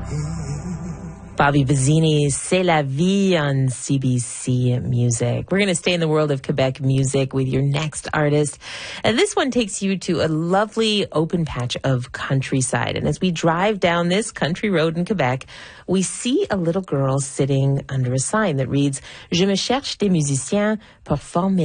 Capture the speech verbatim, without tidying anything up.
Bobby Bazzini, C'est la vie on C B C Music. We're going to stay in the world of Quebec music with your next artist. And this one takes you to a lovely open patch of countryside. And as we drive down this country road in Quebec, we see a little girl sitting under a sign that reads, Je me cherche des musiciens pour former